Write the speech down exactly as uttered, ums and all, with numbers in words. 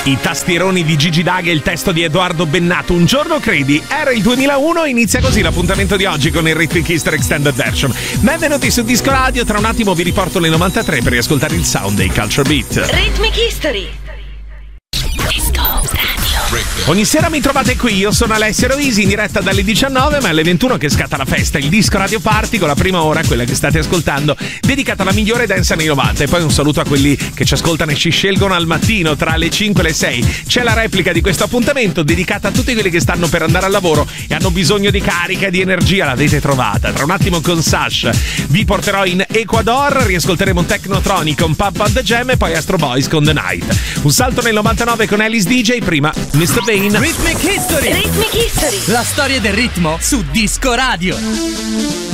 I tastieroni di Gigi D'Aghe e il testo di Edoardo Bennato. Un giorno credi, era il duemilauno, inizia così l'appuntamento di oggi con il Rhythmic History Extended Version. Benvenuti su Disco Radio, tra un attimo vi riporto le novantatré per riascoltare il sound dei Culture Beat. Rhythmic History. Disco Radio. Ogni sera mi trovate qui, io sono Alessio Roisi in diretta dalle diciannove, ma alle ventuno che scatta la festa, il Disco Radio Party con la prima ora, quella che state ascoltando, dedicata alla migliore dance anni novanta. E poi un saluto a quelli che ci ascoltano e ci scelgono al mattino tra le cinque e le sei. C'è la replica di questo appuntamento dedicata a tutti quelli che stanno per andare al lavoro e hanno bisogno di carica e di energia. L'avete trovata. Tra un attimo con Sash vi porterò in Ecuador, riascolteremo Technotronic con Pump on the Jam e poi Astro Boys con The Night. Un salto nel novantanove con Alice D J, prima mister Vane. Rhythmic History. Rhythmic History. La storia del ritmo su Disco Radio.